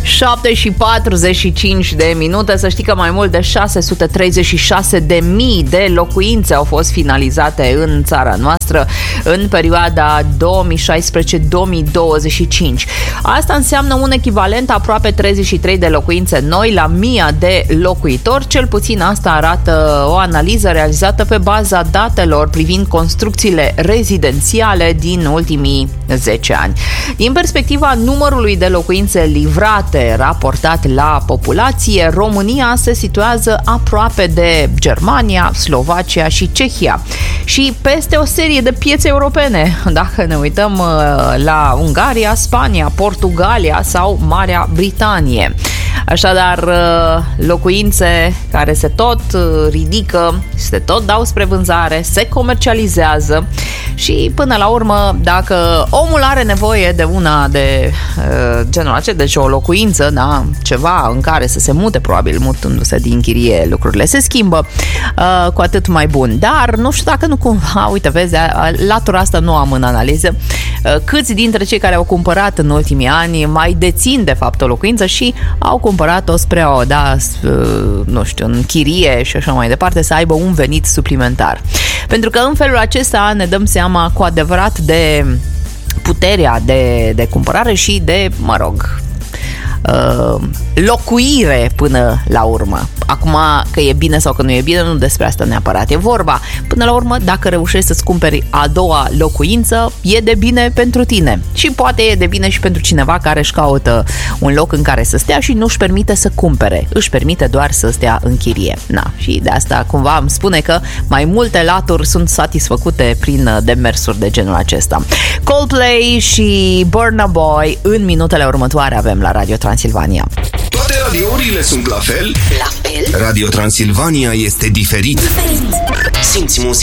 7 și 45 de minute. Să știi că mai mult de 636.000 de locuințe au fost finalizate în țara noastră în perioada 2016-2025. Asta înseamnă un echivalent aproape 33 de locuințe noi la 1000 de locuitori. Cel puțin asta arată o analiză realizată pe baza datelor privind construcțiile rezidențiale din ultimii 10 ani. Din perspectiva numărului de locuințe livrate raportat la populație, România se situează aproape de Germania, Slovacia și Cehia și peste o serie de piețe europene. Dacă ne uităm la Ungaria, Spania, Portugalia sau Marea Britanie. Așadar, locuințe care se tot ridică, se tot dau spre vânzare, se comercializează și până la urmă, dacă omul are nevoie de una de genul acesta, deci o locuință, da, ceva în care să se mute, probabil mutându-se din chirie, lucrurile se schimbă, cu atât mai bun. Dar nu știu dacă nu cumva, uite, vezi, latura asta nu am în analiză, câți dintre cei care au cumpărat în ultimii ani mai dețin de fapt o locuință și au cumpărat-o spre o, da, nu știu, în chirie și așa mai departe, să aibă un venit suplimentar. Pentru că în felul acesta ne dăm seama cu adevărat de puterea de cumpărare și de, mă rog, locuire până la urmă. Acum, că e bine sau că nu e bine, nu despre asta neapărat e vorba. Până la urmă, dacă reușești să-ți cumperi a doua locuință, e de bine pentru tine. Și poate e de bine și pentru cineva care își caută un loc în care să stea și nu își permite să cumpere. Își permite doar să stea în chirie. Na, și de asta cumva îmi spune că mai multe laturi sunt satisfăcute prin demersuri de genul acesta. Coldplay și Burna Boy în minutele următoare avem la Radio Transilvania. Toate radiourile sunt la fel? La fel? Radio Transilvania este diferit. Simți muzica